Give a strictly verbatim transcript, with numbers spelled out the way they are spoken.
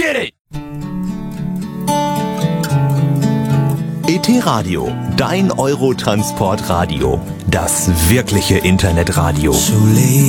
get it! E T Radio, dein Eurotransportradio. Das wirkliche Internetradio.